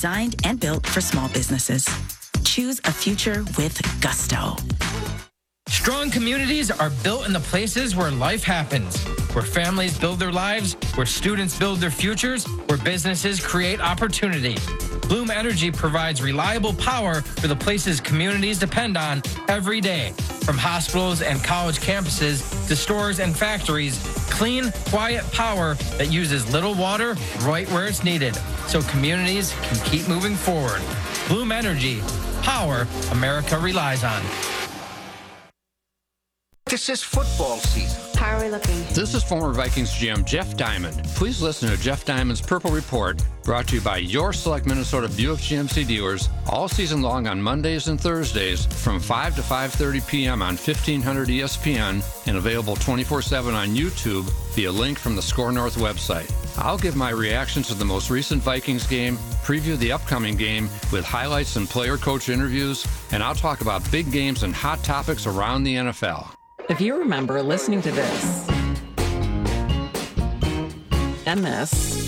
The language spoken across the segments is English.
designed and built for small businesses. Choose a future with gusto. Strong communities are built in the places where life happens, where families build their lives, where students build their futures, where businesses create opportunity. Bloom Energy provides reliable power for the places communities depend on every day. From hospitals and college campuses to stores and factories, clean, quiet power that uses little water right where it's needed, so communities can keep moving forward. Bloom Energy, power America relies on. This is football season. How are we looking? This is former Vikings GM Jeff Diamond. Please listen to Jeff Diamond's Purple Report, brought to you by your select Minnesota Buick GMC dealers, all season long on Mondays and Thursdays from 5 to 5:30 p.m. on 1500 ESPN and available 24/7 on YouTube via link from the Score North website. I'll give my reactions to the most recent Vikings game, preview the upcoming game with highlights and player-coach interviews, and I'll talk about big games and hot topics around the NFL. If you remember listening to this, and this,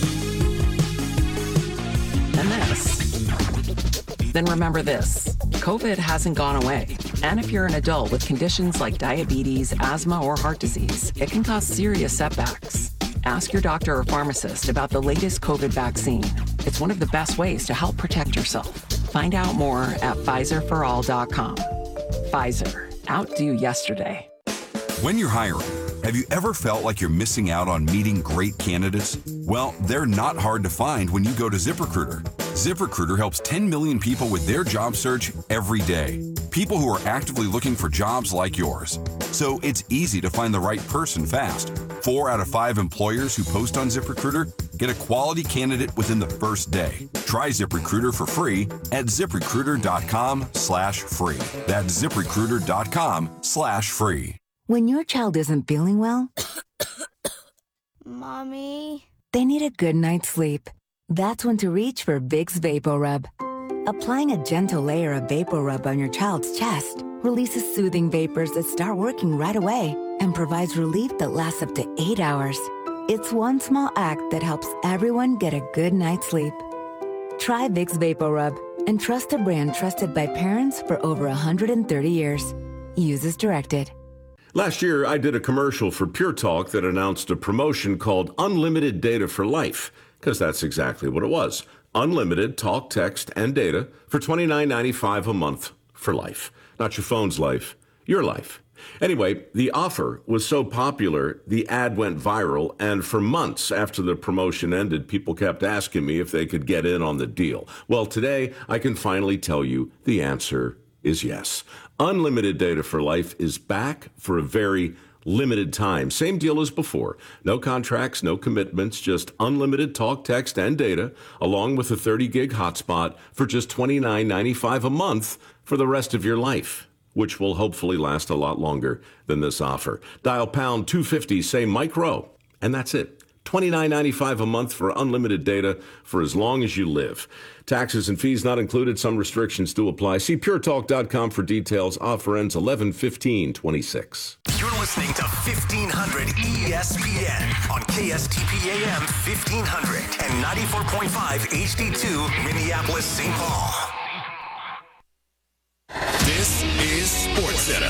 and this, then remember this. COVID hasn't gone away. And if you're an adult with conditions like diabetes, asthma, or heart disease, it can cause serious setbacks. Ask your doctor or pharmacist about the latest COVID vaccine. It's one of the best ways to help protect yourself. Find out more at PfizerForAll.com. Pfizer. Outdo yesterday. When you're hiring, have you ever felt like you're missing out on meeting great candidates? Well, they're not hard to find when you go to ZipRecruiter. ZipRecruiter helps 10 million people with their job search every day. People who are actively looking for jobs like yours. So it's easy to find the right person fast. 4 out of 5 employers who post on ZipRecruiter get a quality candidate within the first day. Try ZipRecruiter for free at ZipRecruiter.com/free. That's ZipRecruiter.com/free. When your child isn't feeling well, Mommy? they need a good night's sleep. That's when to reach for Vicks VapoRub. Applying a gentle layer of VapoRub on your child's chest releases soothing vapors that start working right away and provides relief that lasts up to 8 hours. It's one small act that helps everyone get a good night's sleep. Try Vicks VapoRub and trust a brand trusted by parents for over 130 years. Use as directed. Last year, I did a commercial for Pure Talk that announced a promotion called Unlimited Data for Life, because that's exactly what it was. Unlimited talk, text, and data for $29.95 a month for life. Not your phone's life, your life. Anyway, the offer was so popular, the ad went viral, and for months after the promotion ended, people kept asking me if they could get in on the deal. Well, today, I can finally tell you the answer is yes. Unlimited Data for Life is back for a very limited time. Same deal as before. No contracts, no commitments, just unlimited talk, text, and data, along with a 30-gig hotspot for just $29.95 a month for the rest of your life, which will hopefully last a lot longer than this offer. Dial pound 250, say micro, and that's it. $29.95 a month for unlimited data for as long as you live. Taxes and fees not included. Some restrictions do apply. See puretalk.com for details. Offer ends 11/15/26. You're listening to 1500 ESPN on KSTP AM 1500 and 94.5 HD2 Minneapolis, St. Paul. This is SportsCenter.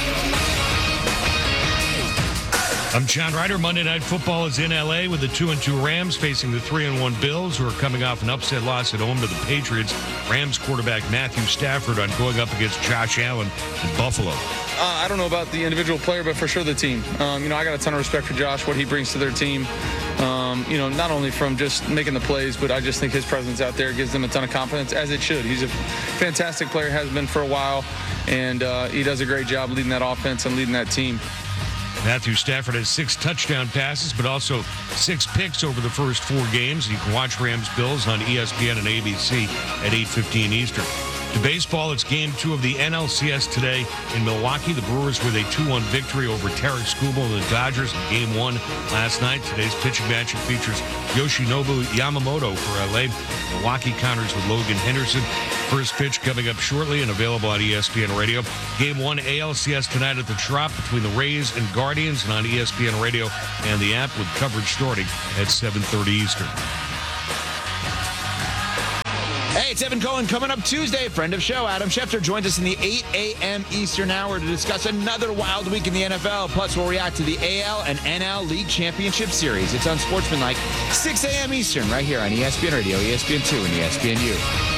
I'm John Ryder. Monday Night Football is in L.A. with the 2-2 Rams facing the 3-1 Bills, who are coming off an upset loss at home to the Patriots. Rams quarterback Matthew Stafford on going up against Josh Allen in Buffalo. I don't know about the individual player, but for sure the team. I got a ton of respect for Josh, what he brings to their team. Not only from just making the plays, but I just think his presence out there gives them a ton of confidence, as it should. He's a fantastic player, has been for a while, and he does a great job leading that offense and leading that team. Matthew Stafford has 6 touchdown passes, but also 6 picks over the first 4 games. You can watch Rams-Bills on ESPN and ABC at 8:15 Eastern. To baseball, it's Game 2 of the NLCS today in Milwaukee. The Brewers with a 2-1 victory over Tarek Skubal and the Dodgers in Game 1 last night. Today's pitching matchup features Yoshinobu Yamamoto for LA. Milwaukee counters with Logan Henderson. First pitch coming up shortly and available on ESPN Radio. Game 1 ALCS tonight at the Trop between the Rays and Guardians, and on ESPN Radio and the app with coverage starting at 7:30 Eastern. Hey, it's Evan Cohen coming up Tuesday. Friend of show, Adam Schefter, joins us in the 8 a.m. Eastern hour to discuss another wild week in the NFL. Plus, we'll react to the AL and NL League Championship Series. It's Unsportsmanlike, 6 a.m. Eastern, right here on ESPN Radio, ESPN2, and ESPNU.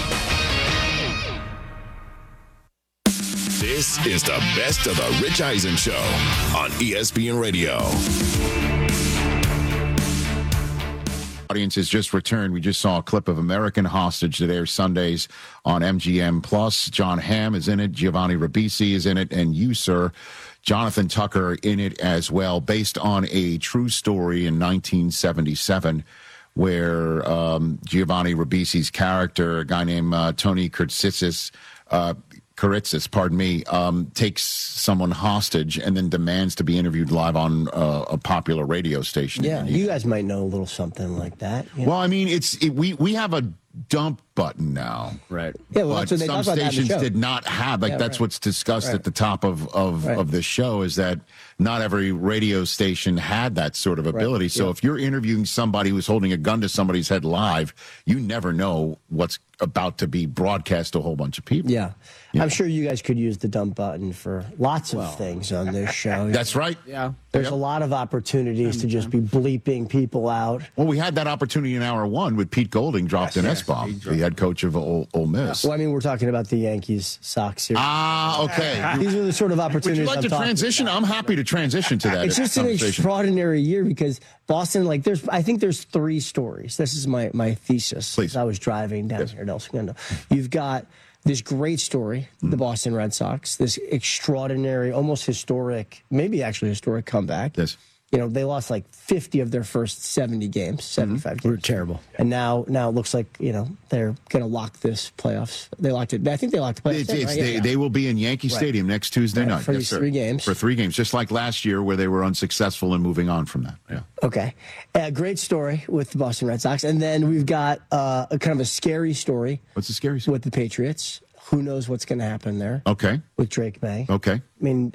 This is the best of the Rich Eisen Show on ESPN Radio. Audience has just returned. We just saw a clip of American Hostage that airs Sundays on MGM Plus. John Hamm is in it. Giovanni Ribisi is in it. And you, sir, Jonathan Tucker, in it as well, based on a true story in 1977 where Giovanni Ribisi's character, a guy named Tony Kurtzis, takes someone hostage and then demands to be interviewed live on a popular radio station. Yeah, you guys might know a little something like that. Well, I mean, we have a dump button now, right? Yeah, well, but that's what they some talk about that in the stations show. did not have. That's what's discussed Right. at the top of this show is that not every radio station had that sort of ability. So if you're interviewing somebody who's holding a gun to somebody's head live, you never know what's about to be broadcast to a whole bunch of people. Yeah. I'm sure you guys could use the dump button for lots of things on this show. That's right. Yeah. There's a lot of opportunities to just be bleeping people out. Well, we had that opportunity in hour one with Pete Golding dropped an S-bomb, the head coach of Ole Miss. Well, I mean, we're talking about the Yankees-Sox series. Ah, okay. These are the sort of Would opportunities you like I'm to talking transition? about. I'm happy to transition to that. It's just an extraordinary year because Boston, I think there's three stories. This is my thesis. Please. I was driving down here to El Segundo. You've got this great story, the Boston Red Sox, this extraordinary, almost historic, maybe actually historic comeback. Yes. You know, they lost like 50 of their first 70 games, 75 games. We're terrible. And now it looks like, they're going to lock this playoffs. They locked it. I think they locked the playoffs. Right? They will be in Yankee Stadium next Tuesday night. For these 3 games. For 3 games, just like last year where they were unsuccessful in moving on from that. Yeah. Okay. Great story with the Boston Red Sox. And then we've got a kind of a scary story. What's the scary story? With the Patriots. Who knows what's going to happen there? Okay. With Drake May. Okay. I mean,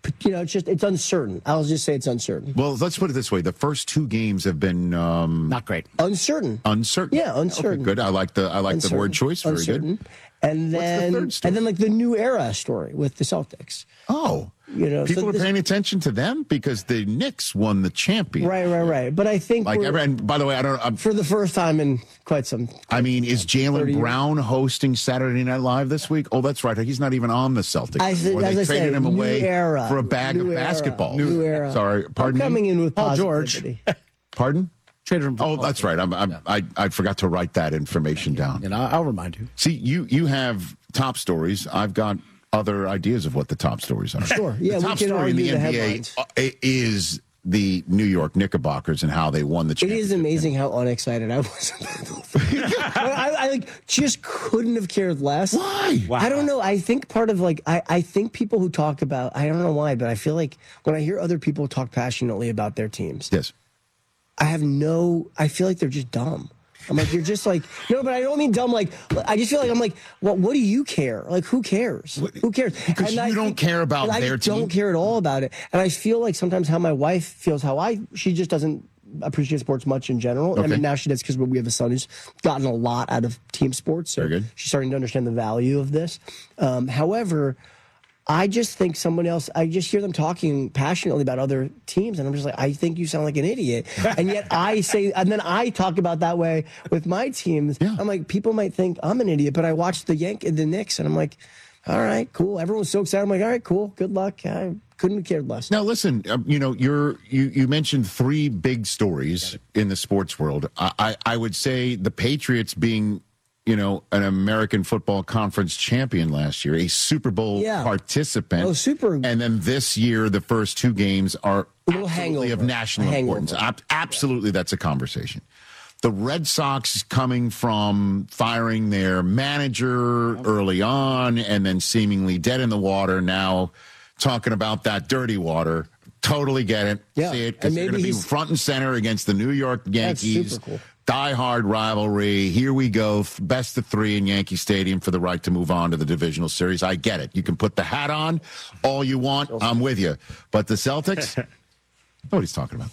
it's uncertain. I'll just say it's uncertain. Well, let's put it this way. The first 2 games have been not great. Uncertain. Uncertain. Yeah, uncertain. Okay, good. I like the word choice. Very uncertain. good. And then, What's the third story? like the new era story with the Celtics. Oh. People are paying attention to them because the Knicks won the champion. Right. But I think and by the way, for the first time in quite some. I mean, is Jaylen Brown hosting Saturday Night Live this week? Oh, that's right. He's not even on the Celtics. Or they traded him away era. for a bag of basketball. New era. Sorry, pardon. I'm coming in with Paul positivity. George. Pardon? Traded him. Oh, that's right. I forgot to write that information down. And I'll remind you. See, you have top stories. I've got other ideas of what the top stories are. Sure. Yeah, the top we can story in the argue the NBA headlines. is the New York Knickerbockers and how they won the It championship. is amazing how unexcited I was. I just couldn't have cared less. Why? Wow. I don't know. I think part of I think people who talk about, I don't know why, but I feel like when I hear other people talk passionately about their teams, yes, I feel like they're just dumb. I'm like, you're just like, no, but I don't mean dumb. Like, I just feel like I'm like, well, what do you care? Like, who cares? Who cares? Because you don't care about their team. I don't care at all about it. And I feel like sometimes how my wife feels, she just doesn't appreciate sports much in general. Okay. I mean, now she does because we have a son who's gotten a lot out of team sports. So Very good. she's starting to understand the value of this. However, I just think I just hear them talking passionately about other teams, and I'm just like, I think you sound like an idiot. And yet and then I talk about that way with my teams. Yeah. I'm like, people might think I'm an idiot, but I watched the Knicks, and I'm like, all right, cool. Everyone's so excited. I'm like, all right, cool. Good luck. I couldn't have cared less. Now, listen, you mentioned 3 big stories in the sports world. I would say the Patriots being an American Football Conference champion last year, a Super Bowl participant. Oh, super. And then this year, the first 2 games are absolutely of national importance. Absolutely, that's a conversation. The Red Sox coming from firing their manager early on and then seemingly dead in the water, now talking about that dirty water. Totally get it. Yeah. See it, because they're going to be front and center against the New York Yankees. That's super cool. Die-hard rivalry. Here we go. Best of 3 in Yankee Stadium for the right to move on to the divisional series. I get it. You can put the hat on all you want. I'm with you. But the Celtics, nobody's talking about that.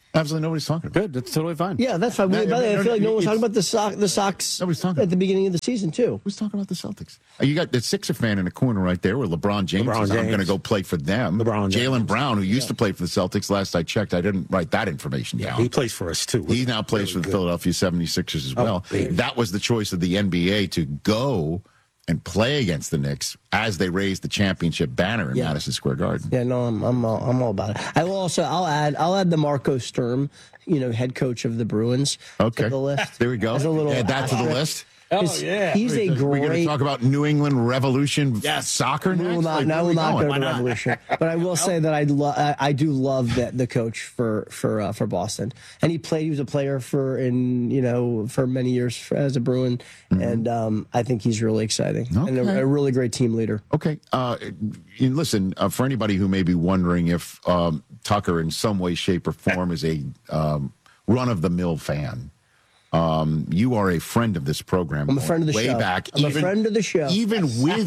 Absolutely nobody's talking about it. Good. That's totally fine. Yeah, that's fine. By the way, I feel like no one's talking about the Sox nobody's talking at the beginning of the season, too. Who's talking about the Celtics? You got the Sixer fan in the corner right there where LeBron James is. I'm going to go play for them. Jaylen Brown, who used to play for the Celtics, last I checked, I didn't write that information down. He plays for us, too. He now plays for the Philadelphia 76ers as well. That was the choice of the NBA to go and play against the Knicks as they raised the championship banner in Madison Square Garden. Yeah, no, I'm all about it. I'll add the Marco Sturm, head coach of the Bruins to the list. There we go. As a little add that to the list. He's a great. We're going to talk about New England Revolution soccer next? I will not go to the Revolution. But I will say that I do love the coach for Boston, and he was a player for many years as a Bruin, and I think he's really exciting and a really great team leader. Okay, listen, for anybody who may be wondering if Tucker in some way, shape, or form is a run-of-the-mill fan. You are a friend of this program. I'm a friend of the show. Way back. I'm a friend of the show. Even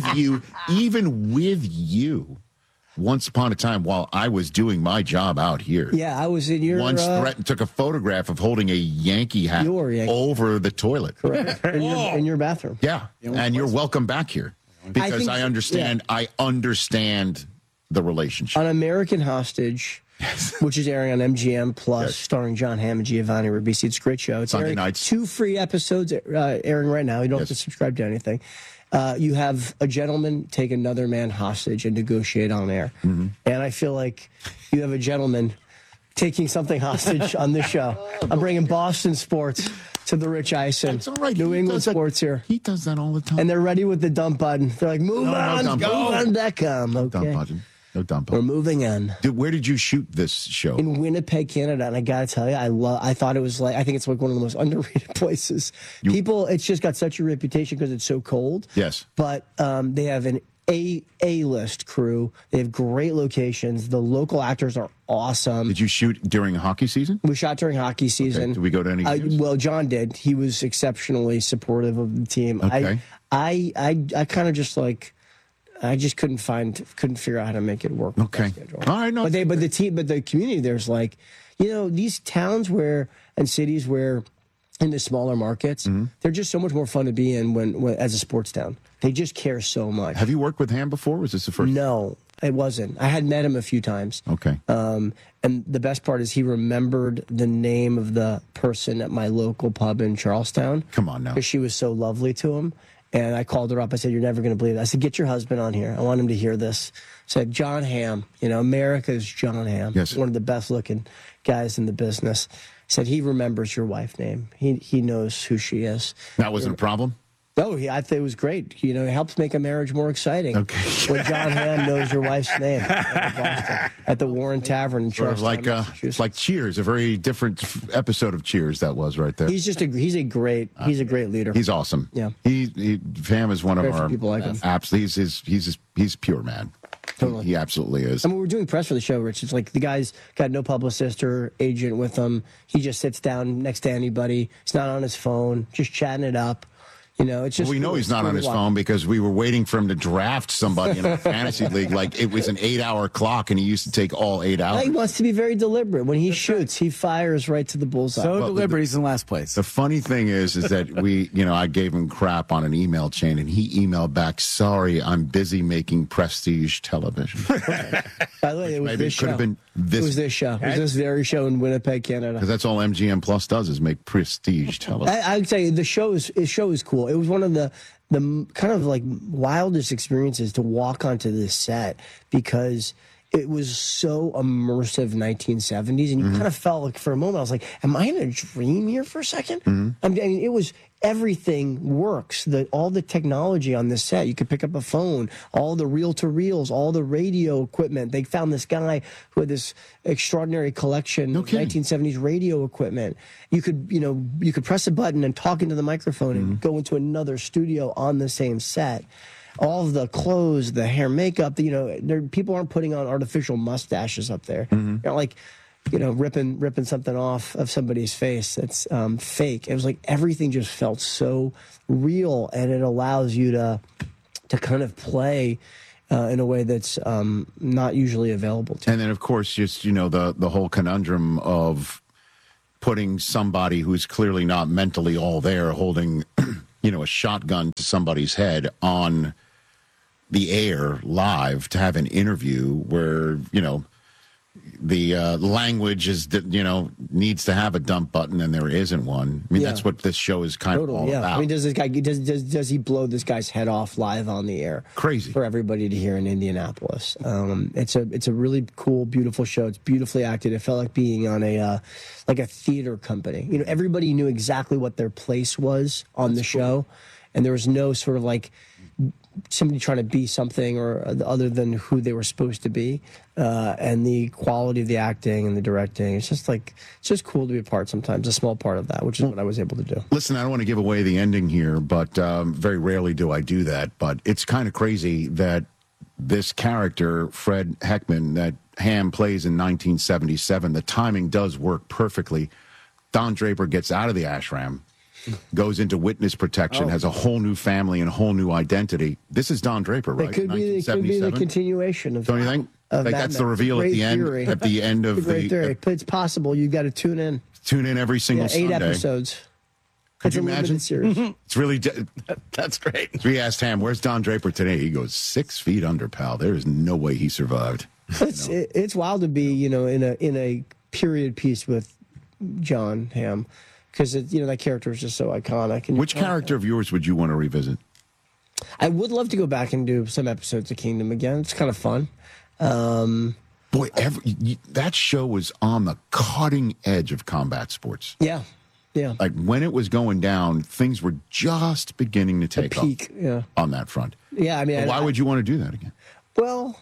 with you, once upon a time while I was doing my job out here. Yeah, I was in your... Once threatened, took a photograph of holding a Yankee hat over the toilet. Correct. In your bathroom. Yeah, and you're welcome back here. Because I understand the relationship. On American Hostage... which is airing on MGM Plus, starring John Hamm and Giovanni Ribisi. It's a great show. It's Sunday nights. 2 free episodes airing right now. You don't have to subscribe to anything. You have a gentleman take another man hostage and negotiate on air. And I feel like you have a gentleman taking something hostage on this show. I'm bringing Boston sports to the Rich Eisen. That's all right. New England sports here. He does that all the time. And they're ready with the dump button. They're like, move on.com. Okay. Dump button. No dump. We're moving on. Where did you shoot this show? In Winnipeg, Canada. And I got to tell you, I thought it was I think it's like one of the most underrated places. It's just got such a reputation because it's so cold. Yes. But they have an A-list crew. They have great locations. The local actors are awesome. Did you shoot during hockey season? We shot during hockey season. Okay. Did we go to any games? Well, John did. He was exceptionally supportive of the team. Okay. I kind of just I just couldn't figure out how to make it work. Okay. All right. No. But the community there's these towns and cities where in the smaller markets, they're just so much more fun to be in when as a sports town. They just care so much. Have you worked with Ham before? Was this the first? No, it wasn't. I had met him a few times. Okay. And the best part is he remembered the name of the person at my local pub in Charlestown. Come on now. Because she was so lovely to him. And I called her up. I said, "You're never going to believe it." I said, "Get your husband on here. I want him to hear this." I said, "John Hamm, America's John Hamm. Yes. One of the best looking guys in the business." I said, "He remembers your wife's name. He knows who she is." That wasn't a problem? No, I think it was great. It helps make a marriage more exciting. Okay. When John Hamm knows your wife's name at the Warren Tavern in Charlestown, Massachusetts. Like Cheers, a very different episode of Cheers that was right there. He's a great leader. He's awesome. Yeah. Ham is one of our people like him. Absolutely. He's pure man. Totally. He absolutely is. I mean, we're doing press for the show, Rich. It's like the guy's got no publicist or agent with him. He just sits down next to anybody. He's not on his phone, just chatting it up. It's just. We know he's not on his phone because we were waiting for him to draft somebody in a fantasy league. Like it was an 8-hour clock, and he used to take all 8 hours. He wants to be very deliberate. When he shoots, he fires right to the bullseye. So deliberate, he's in last place. The funny thing is that I gave him crap on an email chain, and he emailed back, "Sorry, I'm busy making prestige television." By the way, it was this show. It was this show. It was this very show in Winnipeg, Canada. Because that's all MGM Plus does is make prestige television. I would say the show is cool. It was one of the kind of like wildest experiences to walk onto this set because it was so immersive 1970s, and you kind of felt like for a moment I was like, "Am I in a dream here for a second?" I mean, it was everything works. All the technology on this set, you could pick up a phone, all the reel-to-reels, all the radio equipment. They found this guy who had this extraordinary collection of 1970s radio equipment. You could press a button and talk into the microphone and go into another studio on the same set. All of the clothes, the hair, makeup, people aren't putting on artificial mustaches up there. They're like, ripping something off of somebody's face that's fake. It was like everything just felt so real, and it allows you to kind of play in a way that's not usually available to you. And then, of course, just the whole conundrum of putting somebody who's clearly not mentally all there holding, a shotgun to somebody's head on the air live to have an interview where, the language is, needs to have a dump button and there isn't one. I mean, that's what this show is kind of all about. I mean, does this guy does he blow this guy's head off live on the air? Crazy for everybody to hear in Indianapolis. It's a really cool, beautiful show. It's beautifully acted. It felt like being on a theater company. Everybody knew exactly what their place was on the show, and there was no sort of like somebody trying to be something or other than who they were supposed to be, and the quality of the acting and the directing. It's just cool to be a part sometimes, a small part of that, which is what I was able to do. Listen, I don't want to give away the ending here, but very rarely do I do that. But it's kind of crazy that this character, Fred Heckman, that Ham plays in 1977, the timing does work perfectly. Don Draper gets out of the ashram, goes into witness protection, has a whole new family and a whole new identity. This is Don Draper, right? It could be the continuation of. Don't you think? That's the reveal at the end. Theory. At the end of great theory. It's possible. You got to tune in. Tune in every single Sunday. 8 episodes. Could you imagine? Series. It's really. That's great. We asked Ham, "Where's Don Draper today?" He goes, 6 feet under, pal. There is no way he survived. It's wild to be, in a period piece with John Hamm. Because that character is just so iconic. And which character of yours would you want to revisit? I would love to go back and do some episodes of Kingdom again. It's kind of fun. Boy, that show was on the cutting edge of combat sports. Yeah. Like when it was going down, things were just beginning to take off. On that front. Yeah, I mean, why would you want to do that again? Well,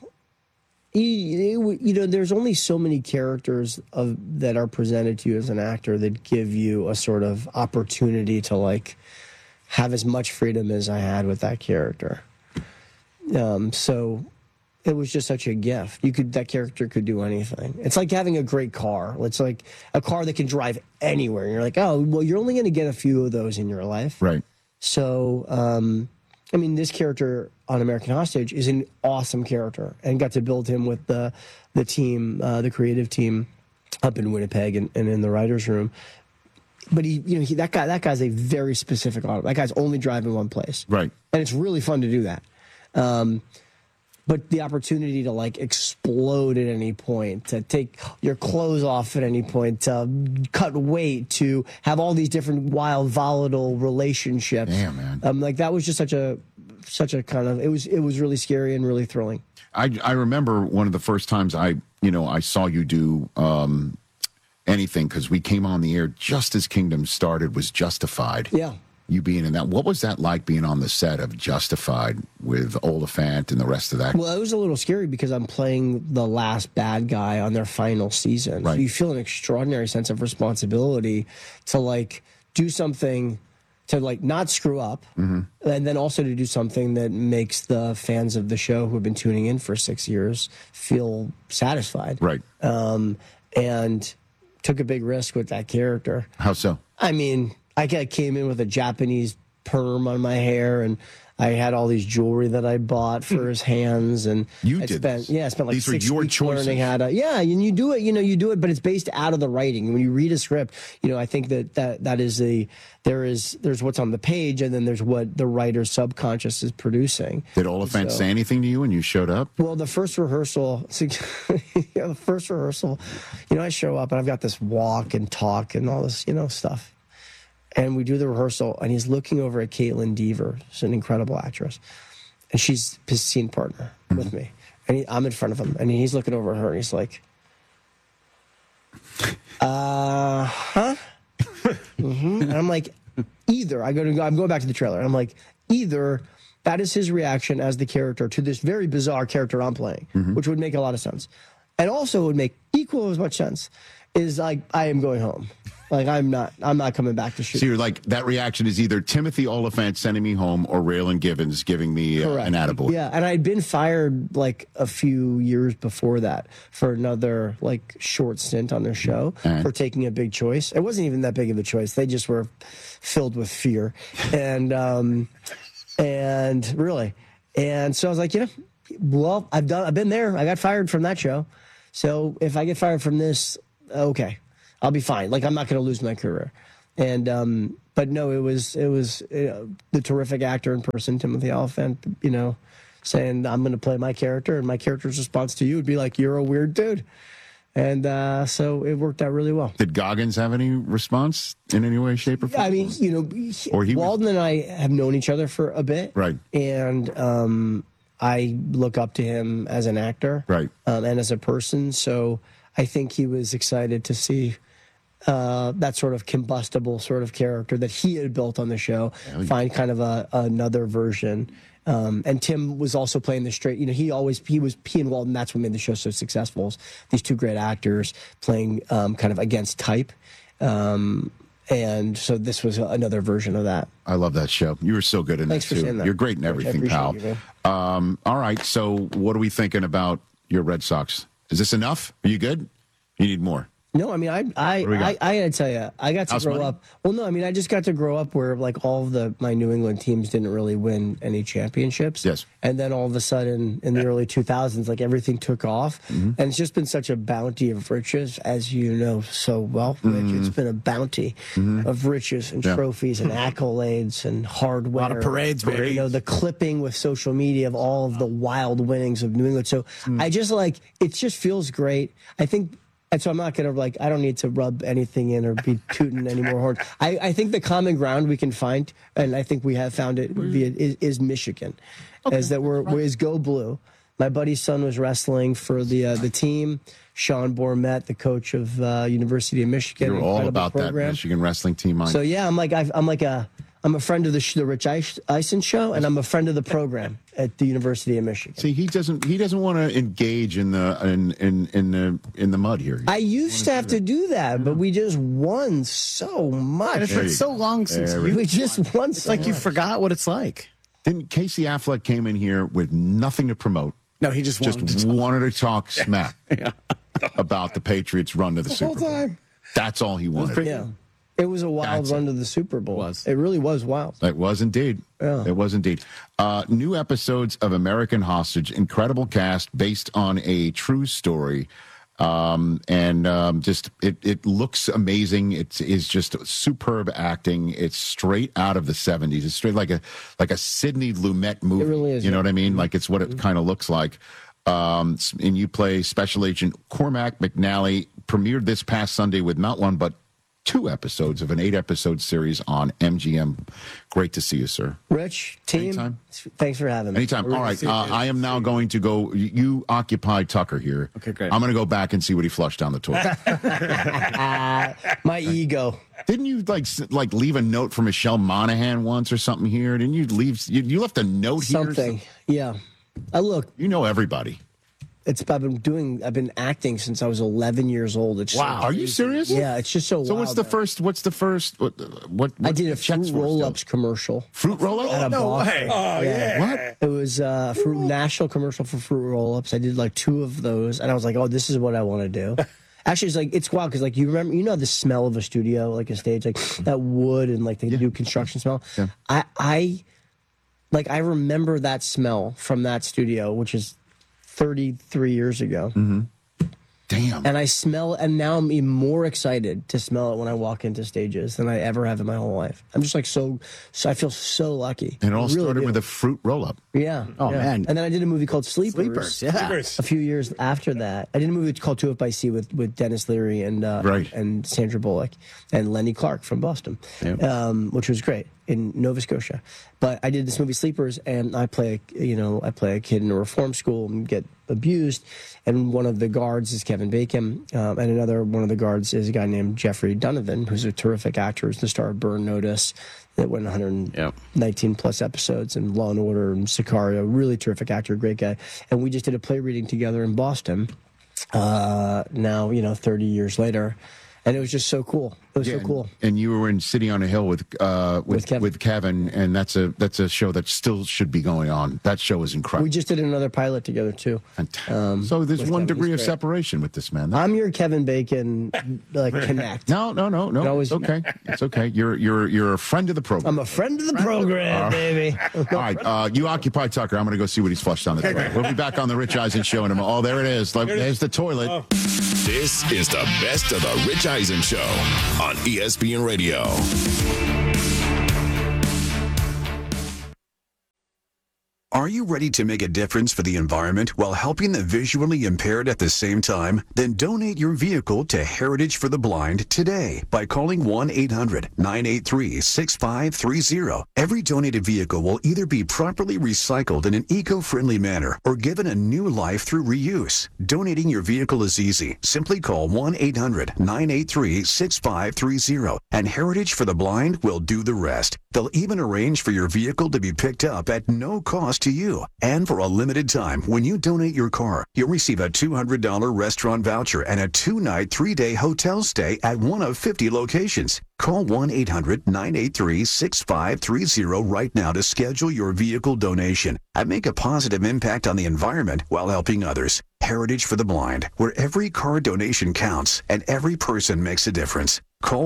there's only so many characters that are presented to you as an actor that give you a sort of opportunity to have as much freedom as I had with that character. So it was just such a gift. That character could do anything. It's like having a great car. It's like a car that can drive anywhere. And you're like, oh, well, you're only going to get a few of those in your life. Right. So, this character on American Hostage is an awesome character, and got to build him with the team, the creative team up in Winnipeg and in the writer's room. But that guy's a very specific auto. That guy's only driving one place. Right. And it's really fun to do that. But the opportunity to explode at any point, to take your clothes off at any point, to cut weight, to have all these different wild, volatile relationships. Damn, man. That was just such a kind of, it was really scary and really thrilling. I remember one of the first times I saw you do anything, because we came on the air just as Kingdom started, was Justified. Yeah. You being in that. What was that like, being on the set of Justified with Oliphant and the rest of that? Well, it was a little scary because I'm playing the last bad guy on their final season. Right. So you feel an extraordinary sense of responsibility to do something to not screw up, and then also to do something that makes the fans of the show who have been tuning in for 6 years feel satisfied. Right. And took a big risk with that character. How so? I mean, I came in with a Japanese perm on my hair, and I had all these jewelry that I bought for his hands, and I spent like these 6 were your weeks choices. learning how to. Yeah, and you do it, but it's based out of the writing. When you read a script, I think that is there's what's on the page, and then there's what the writer's subconscious is producing. Did Oliphant say anything to you when you showed up? Well, the first rehearsal, I show up and I've got this walk and talk and all this, stuff. And we do the rehearsal, and he's looking over at Caitlin Dever, who's an incredible actress, and she's his scene partner with me. And I'm in front of him, and he's looking over at her, and he's like, huh? And I'm like, I'm going back to the trailer, and I'm like, either that is his reaction as the character to this very bizarre character I'm playing, which would make a lot of sense, and also would make equal as much sense, is I am going home. I'm not coming back to shoot. So you're like, that reaction is either Timothy Oliphant sending me home or Raylan Givens giving me an attaboy. Yeah, and I'd been fired a few years before that for another short stint on their show for taking a big choice. It wasn't even that big of a choice. They just were filled with fear, and really, and so I was like, well, I've been there. I got fired from that show, so if I get fired from this, okay. I'll be fine. Like, I'm not going to lose my career. And but no, it was the terrific actor in person, Timothy Olyphant, saying, I'm going to play my character, and my character's response to you would be like, you're a weird dude. And so it worked out really well. Did Goggins have any response in any way, shape, or form? I mean, Walden and I have known each other for a bit. Right. And I look up to him as an actor. Right. And as a person. So I think he was excited to see that sort of combustible sort of character that he had built on the show, find kind of another version. And Tim was also playing the straight. He and Walden. That's what made the show so successful. These two great actors playing kind of against type, and so this was another version of that. I love that show. You were so good in Thanks it for too. saying that. You're great in everything, pal. You, all right. So, what are we thinking about your Red Sox? Is this enough? Are you good? You need more. No, I mean, I gotta tell you, I got to grow up. Well, no, I mean, I just got to grow up where like all of my New England teams didn't really win any championships. Yes. And then all of a sudden, in the early 2000s, like everything took off, and it's just been such a bounty of riches, as you know so well, Rich. It's been a bounty of riches and trophies and accolades and hardware. A lot of parades, baby. The clipping with social media of all of the wild winnings of New England. So I just it just feels great. I think. And so I'm not going to I don't need to rub anything in or be tooting any more horns. I think the common ground we can find, and I think we have found it, is Michigan. Okay. Is Go Blue. My buddy's son was wrestling for the team. Sean Bourmet, the coach of University of Michigan. You're all about program. that Michigan wrestling team, Mike. So yeah, I'm a friend of the Rich Eisen show, and I'm a friend of the program at the University of Michigan. See, he doesn't want to engage in the mud here. I used to have to do that, but we just won so much. And it's been so long since we just won. It's like you forgot what it's like. Didn't Casey Affleck came in here with nothing to promote? No, he just wanted to talk smack about the Patriots' run to the Super Bowl. Time. That's all he wanted. Yeah. It was a wild run to the Super Bowl. It really was wild. It was indeed. Yeah. It was indeed. New episodes of American Hostage, incredible cast based on a true story. It looks amazing. It is just superb acting. It's straight out of the 70s. It's straight like a Sidney Lumet movie. It really is. You know what I mean? Like it's what it kind of looks like. And you play Special Agent Cormac McNally. Premiered this past Sunday with not one but 2 episodes of an 8-episode series on MGM. Great to see you, sir. Rich, team, anytime. Thanks for having me. Anytime. All right. I am now going to go. You occupy Tucker here. Okay, great. I'm going to go back and see what he flushed down the toilet. My ego. Didn't you like leave a note for Michelle Monaghan once or something here? Didn't you leave? You left a note here. Something. Yeah. Look. You know everybody. I've been acting since I was 11 years old. It's wow. Are you serious? Yeah, it's just so wild. So what's the first, what I did a Fruit Roll-Ups commercial. Fruit Roll-Ups? No way. Oh, yeah. What? It was a national commercial for Fruit Roll-Ups. I did like 2 of those, and I was like, oh, this is what I want to do. Actually, it's wild because you remember, the smell of a studio, like a stage, like that wood and like the new construction smell. Yeah. I remember that smell from that studio, which is 33 years ago. Mm-hmm. Damn. And now I'm even more excited to smell it when I walk into stages than I ever have in my whole life. I'm just like so I feel so lucky. And it all started with a fruit roll-up. Yeah. Oh, man. And then I did a movie called Sleepers. Yeah. A few years after that. I did a movie called 2 Up by Sea with Dennis Leary and Sandra Bullock and Lenny Clark from Boston, which was great in Nova Scotia. But I did this movie Sleepers, and I play a kid in a reform school and get abused, and one of the guards is Kevin Bacon, and another one of the guards is a guy named Jeffrey Donovan, who's a terrific actor, who's the star of Burn Notice, that went 119 plus episodes, and Law and Order and Sicario. Really terrific actor, great guy. And we just did a play reading together in Boston. Now 30 years later. And it was just so cool. It was so cool. And you were in City on a Hill with Kevin, and that's a show that still should be going on. That show is incredible. We just did another pilot together too. So there's one degree of separation with this man. I'm your Kevin Bacon connect. No. It's okay. It's okay. You're a friend of the program. I'm a friend of the program, baby. All right. You occupy Tucker. I'm going to go see what he's flushed down the toilet. We'll be back on the Rich Eisen show in a moment. Oh, there it is. There's the toilet. This is the best of the Rich Eisen Show on ESPN Radio. Are you ready to make a difference for the environment while helping the visually impaired at the same time? Then donate your vehicle to Heritage for the Blind today by calling 1-800-983-6530. Every donated vehicle will either be properly recycled in an eco-friendly manner or given a new life through reuse. Donating your vehicle is easy. Simply call 1-800-983-6530 and Heritage for the Blind will do the rest. They'll even arrange for your vehicle to be picked up at no cost to you. And for a limited time, when you donate your car, you'll receive a $200 restaurant voucher and a 2-night, 3-day hotel stay at one of 50 locations. Call 1-800-983-6530 right now to schedule your vehicle donation and make a positive impact on the environment while helping others. Heritage for the Blind, where every car donation counts and every person makes a difference. Call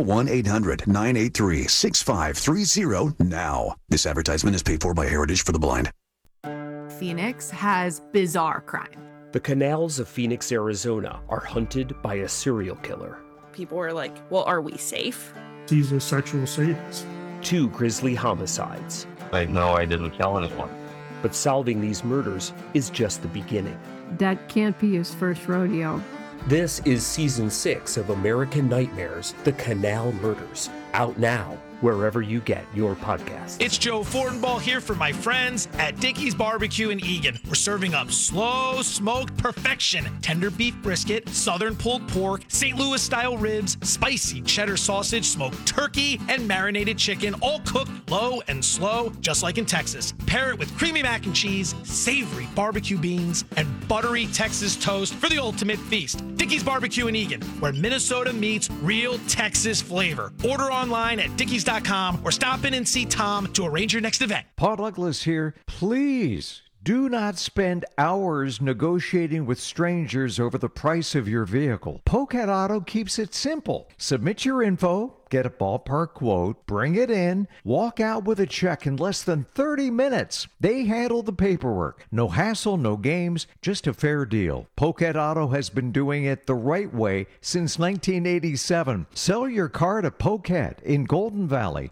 1-800-983-6530 now. This advertisement is paid for by Heritage for the Blind. Phoenix has bizarre crime. The canals of Phoenix, Arizona are hunted by a serial killer. People were like, well, are we safe? He's a sexual sadist. 2 grisly homicides. No, I didn't kill anyone. But solving these murders is just the beginning. That can't be his first rodeo. This is Season 6 of American Nightmares, The Canal Murders. Out now, wherever you get your podcast. It's Joe Fortenbaugh here for my friends at Dickey's Barbecue in Eagan. We're serving up slow smoked perfection, tender beef brisket, southern pulled pork, St. Louis style ribs, spicy cheddar sausage, smoked turkey, and marinated chicken, all cooked low and slow, just like in Texas. Pair it with creamy mac and cheese, savory barbecue beans, and buttery Texas toast for the ultimate feast. Dickey's Barbecue in Eagan, where Minnesota meets real Texas flavor. Order online at dickeys.com or stop in and see Tom to arrange your next event. Paul Douglas here. Please do not spend hours negotiating with strangers over the price of your vehicle. Pocat Auto keeps it simple. Submit your info, get a ballpark quote, bring it in, walk out with a check in less than 30 minutes. They handle the paperwork. No hassle, no games, just a fair deal. Pocat Auto has been doing it the right way since 1987. Sell your car to Pocat in Golden Valley.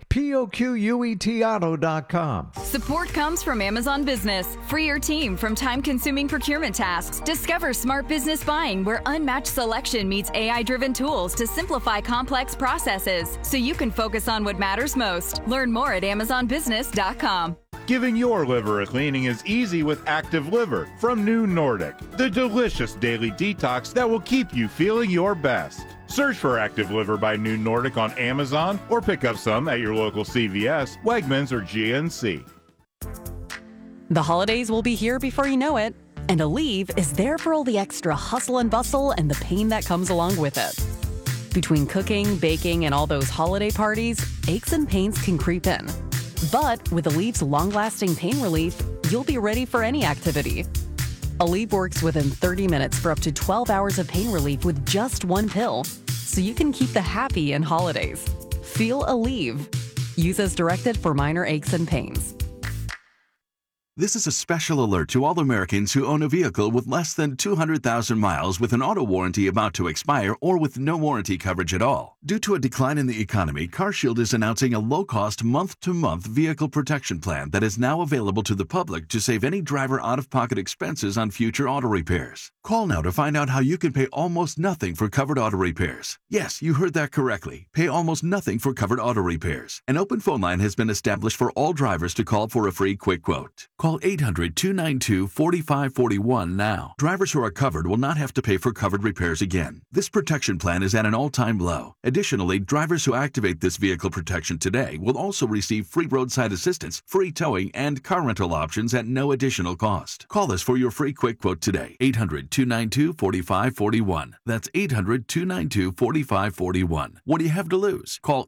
POQUETauto.com. Support comes from Amazon Business. Free your team from time-consuming procurement tasks. Discover smart business buying where unmatched selection meets AI-driven tools to simplify complex processes so you can focus on what matters most. Learn more at amazonbusiness.com. Giving your liver a cleaning is easy with Active Liver from New Nordic, the delicious daily detox that will keep you feeling your best. Search for Active Liver by New Nordic on Amazon or pick up some at your local CVS, Wegmans, or GNC. The holidays will be here before you know it, and Aleve is there for all the extra hustle and bustle and the pain that comes along with it. Between cooking, baking, and all those holiday parties, aches and pains can creep in. But with Aleve's long-lasting pain relief, you'll be ready for any activity. Aleve works within 30 minutes for up to 12 hours of pain relief with just one pill, so you can keep the happy in holidays. Feel Aleve. Use as directed for minor aches and pains. This is a special alert to all Americans who own a vehicle with less than 200,000 miles with an auto warranty about to expire or with no warranty coverage at all. Due to a decline in the economy, CarShield is announcing a low-cost month-to-month vehicle protection plan that is now available to the public to save any driver out-of-pocket expenses on future auto repairs. Call now to find out how you can pay almost nothing for covered auto repairs. Yes, you heard that correctly. Pay almost nothing for covered auto repairs. An open phone line has been established for all drivers to call for a free quick quote. Call 800-292-4541 now. Drivers who are covered will not have to pay for covered repairs again. This protection plan is at an all-time low. Additionally, drivers who activate this vehicle protection today will also receive free roadside assistance, free towing, and car rental options at no additional cost. Call us for your free quick quote today. 800-292-4541. That's 800-292-4541. What do you have to lose? Call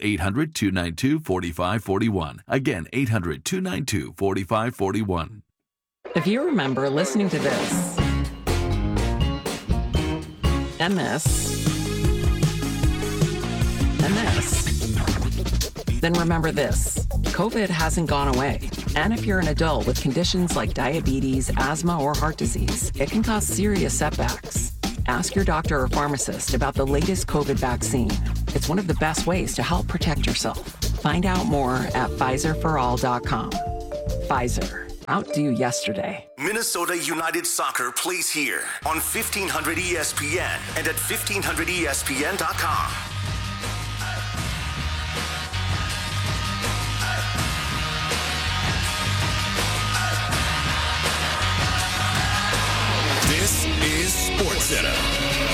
800-292-4541. Again, 800-292-4541. If you remember listening to this and this and this, then remember this. COVID hasn't gone away. And if you're an adult with conditions like diabetes, asthma, or heart disease, it can cause serious setbacks. Ask your doctor or pharmacist about the latest COVID vaccine. It's one of the best ways to help protect yourself. Find out more at PfizerForAll.com. Pfizer. Outdo yesterday. Minnesota United Soccer plays here on 1500 ESPN and at 1500ESPN.com. This is SportsCenter.